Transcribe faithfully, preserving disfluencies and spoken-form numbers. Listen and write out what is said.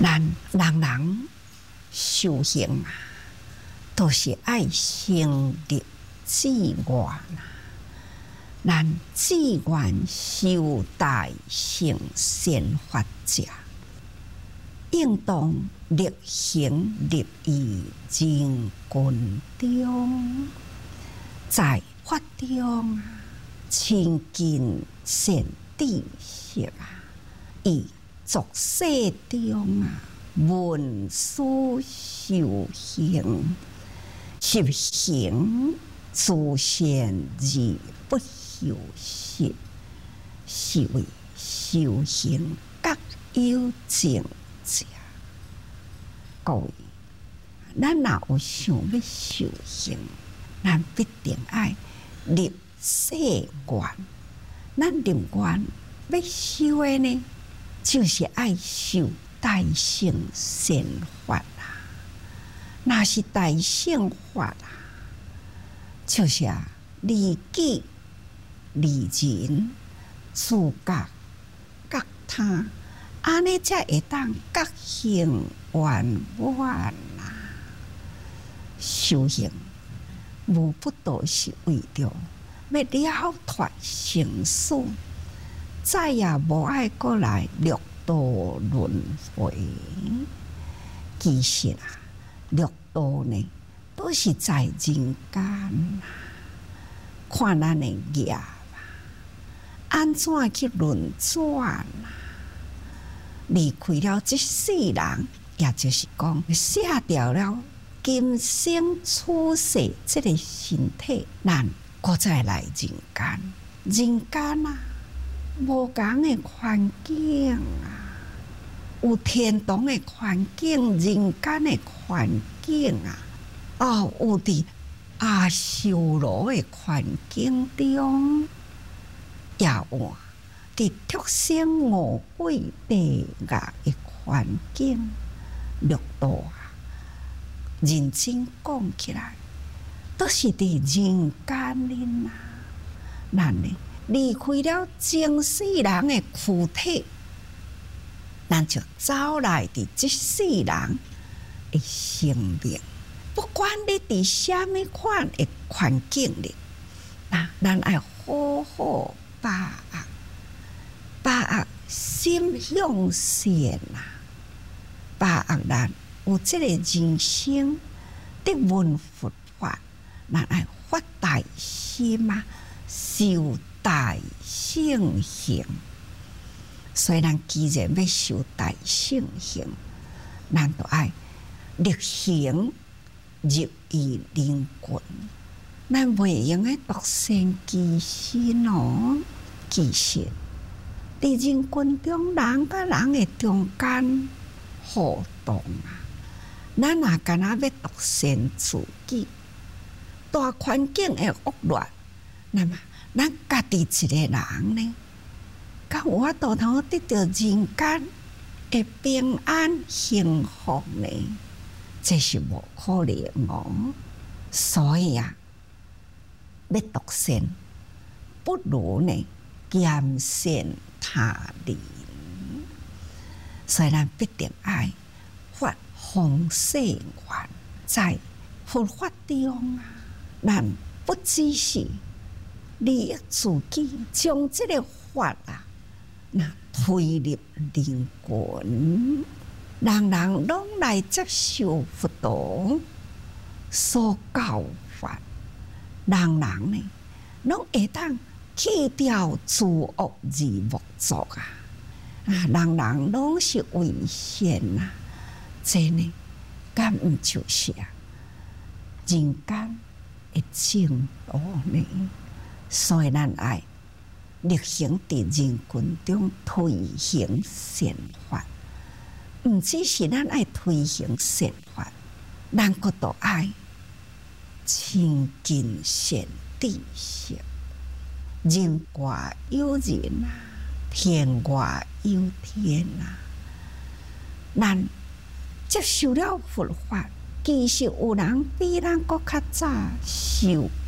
咱人人修行啊，都是爱先立志愿啊。咱志愿修大成善法者，应当力行立于人群中，在法中啊，亲近善知识啊，以俗世中啊，闻思修行，实行自善而不修习，是为修行各有境者。各位，咱若有想要修行，咱必定爱立誓愿。咱立愿要修的呢，就是爱修大乘善法啦。那是大乘法啦，就是啊，利己利人，自觉觉他，安尼才会当觉行圆满啦。修行无不都是为着要了脱生死，再也无爱过来六道轮回。其实啊，六道呢都是在人间啊，看咱的业啊，安怎去轮转啊？离开了这世人，也就是讲卸掉了今生出世这个身体，咱搁再来人间。人间啊，无共的环境啊，有天堂的环境，人间的环境啊，哦，有伫阿修罗的环境中，也有伫畜生恶鬼地狱的环境。六道啊，认真讲起来，都是伫人间的呐。咱呢，离开了前世人的躯体，咱就走来伫这世人的生命。不管你伫什么款的环境里，啊，咱爱好好把握，把握心向善啊，把握咱有这个人生得闻佛法，咱爱发大心啊，修大乘行。所以咱既然要修大乘行，咱就爱力行入于人群，咱袂用诶独善其身哦。其实，伫人群中，人甲人诶中间互动啊，咱若干若要独善自己，大环境会恶乱，那么咱家己一个人呢，敢有法度通得到人间诶平安幸福呢？这是无可能哦。所以啊，要独善，不如呢兼善他人。所以咱必定爱发宏誓愿，在佛法中啊，咱不只是利益自己，将这个法啊，那推入人群。人人拢来接受佛陀所教法，人人呢拢会当去掉自恶而莫作啊！啊，人人拢是为善呐，这呢，敢毋就是啊？人间的正道呢？所以咱爱力行伫人群中推行善法。毋只是咱爱推行善法，咱阁都爱亲近善知识。人外有人啊，天外有天啊。咱接受了佛法，其实有人比咱阁较早受